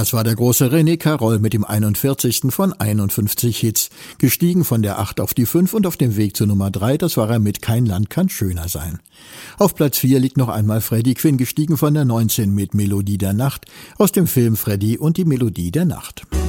Das war der große René Carroll mit dem 41. von 51 Hits. Gestiegen von der 8 auf die 5 und auf dem Weg zur Nummer 3, das war er mit Kein Land kann schöner sein. Auf Platz 4 liegt noch einmal Freddie Quinn, gestiegen von der 19 mit Melodie der Nacht aus dem Film Freddie und die Melodie der Nacht.